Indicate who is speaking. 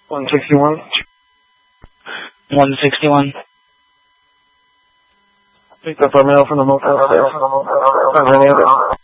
Speaker 1: 161.
Speaker 2: 161.
Speaker 1: Picked up our mail from the motel.